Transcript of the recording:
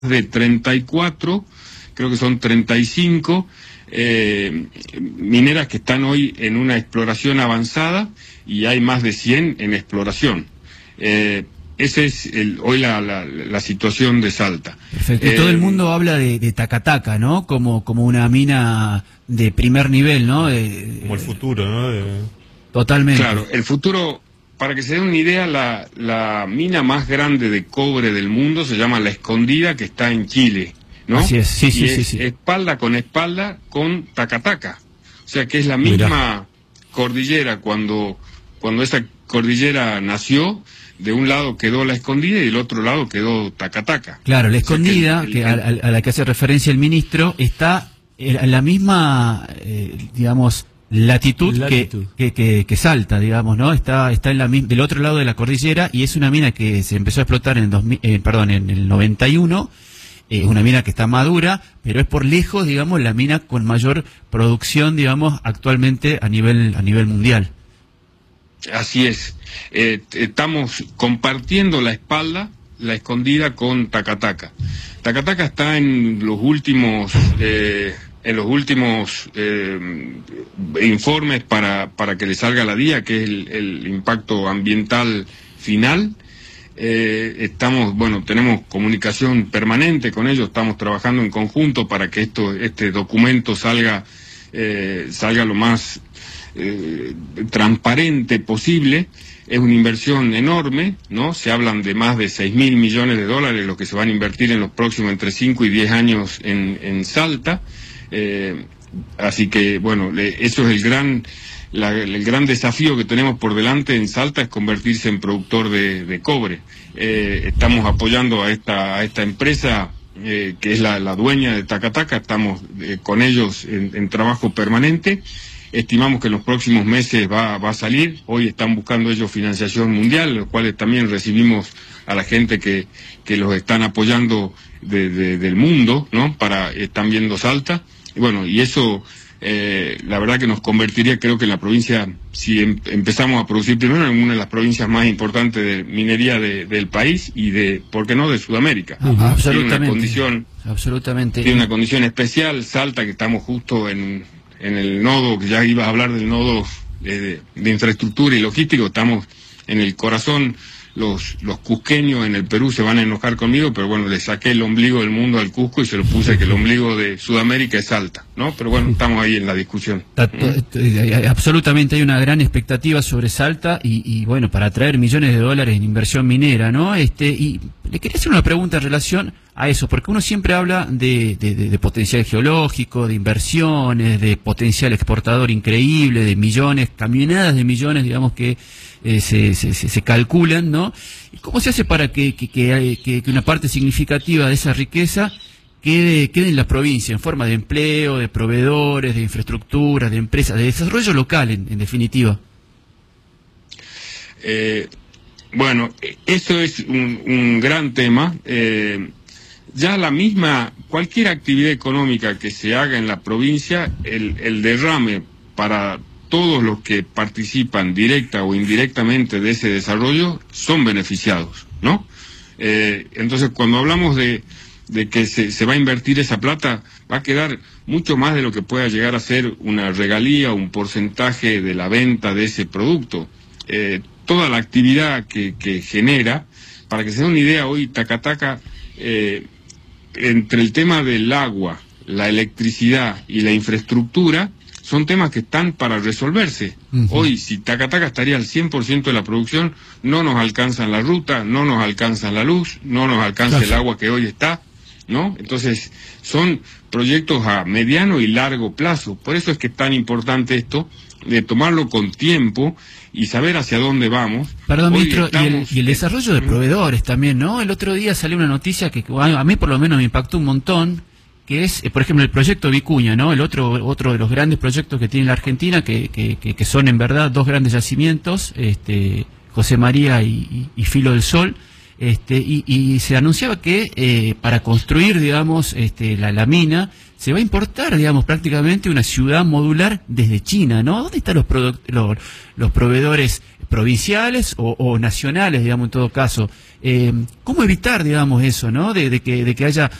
de 34, creo que son 35 mineras que están hoy en una exploración avanzada y hay más de 100 en exploración. Esa es hoy la situación de Salta. Perfecto. Y todo el mundo habla de Tacataca, ¿no? Como una mina de primer nivel, ¿no? Como el futuro, ¿no? Totalmente. Claro, el futuro, para que se den una idea, la mina más grande de cobre del mundo se llama La Escondida, que está en Chile, ¿no? Así es, sí. Espalda con Tacataca. O sea que es la misma cordillera. Cuando esa cordillera nació, de un lado quedó La Escondida y del otro lado quedó Tacataca. Claro, La Escondida, a la que hace referencia el ministro, está en la misma, digamos, latitud. Que Salta, digamos, ¿no? Está en del otro lado de la cordillera, y es una mina que se empezó a explotar en el 91. Una mina que está madura, pero es por lejos, digamos, la mina con mayor producción, digamos, actualmente a nivel mundial. Así es. Estamos compartiendo La Escondida con Tacataca. Tacataca está en los últimos informes para que le salga la DIA, que es el impacto ambiental final. Tenemos comunicación permanente con ellos, estamos trabajando en conjunto para que este documento salga lo más transparente posible. Es una inversión enorme, ¿no? Se hablan de más de 6.000 millones de dólares lo que se van a invertir en los próximos entre 5 y 10 años en Salta. Así que, bueno, eso es el gran desafío que tenemos por delante en Salta, es convertirse en productor de cobre. Estamos apoyando a esta empresa que es la dueña de Tacataca. Estamos con ellos en trabajo permanente. Estimamos que en los próximos meses va a salir. Hoy están buscando ellos financiación mundial, los cuales también recibimos a la gente que los están apoyando del mundo, ¿no? Están viendo Salta. Y bueno, y eso la verdad que nos convertiría, creo que en la provincia, si empezamos a producir primero, en una de las provincias más importantes de minería del país y ¿por qué no?, de Sudamérica. Absolutamente. Tiene una condición especial, Salta, que estamos justo en el nodo, que ya ibas a hablar del nodo de infraestructura y logístico, estamos en el corazón. Los cusqueños en el Perú se van a enojar conmigo, pero bueno, le saqué el ombligo del mundo al Cusco y se lo puse que el ombligo de Sudamérica es Salta, ¿no? Pero bueno, estamos ahí en la discusión. Absolutamente, hay una gran expectativa sobre Salta y bueno, para atraer millones de dólares en inversión minera, ¿no? Y le quería hacer una pregunta en relación a eso, porque uno siempre habla de potencial geológico, de inversiones, de potencial exportador increíble, de millones, camionadas de millones, digamos, que se calculan, ¿no? ¿Y cómo se hace para que una parte significativa de esa riqueza quede en la provincia, en forma de empleo, de proveedores, de infraestructura, de empresas, de desarrollo local, en definitiva? Bueno, eso es un gran tema. Ya cualquier actividad económica que se haga en la provincia, el derrame para todos los que participan directa o indirectamente de ese desarrollo son beneficiados, ¿no? Entonces, cuando hablamos de que se va a invertir esa plata, va a quedar mucho más de lo que pueda llegar a ser una regalía o un porcentaje de la venta de ese producto. Toda la actividad que genera, para que se den una idea, hoy Tacataca, entre el tema del agua, la electricidad y la infraestructura, son temas que están para resolverse. Hoy, si Tacataca estaría al 100% de la producción, no nos alcanzan la ruta, no nos alcanzan la luz, no nos alcanza el agua que hoy está, ¿no? Entonces, son proyectos a mediano y largo plazo. Por eso es que es tan importante esto, de tomarlo con tiempo y saber hacia dónde vamos. Perdón, ministro, y el desarrollo de proveedores también, ¿no? El otro día salió una noticia que a mí por lo menos me impactó un montón, que es, por ejemplo, el proyecto Vicuña, ¿no? El otro de los grandes proyectos que tiene la Argentina, que son en verdad dos grandes yacimientos, José María y Filo del Sol, y se anunciaba que para construir, digamos, la mina, se va a importar, digamos, prácticamente una ciudad modular desde China, ¿no? ¿Dónde están los proveedores provinciales o nacionales, digamos, en todo caso. ¿Cómo evitar, digamos, eso, ¿no? De que haya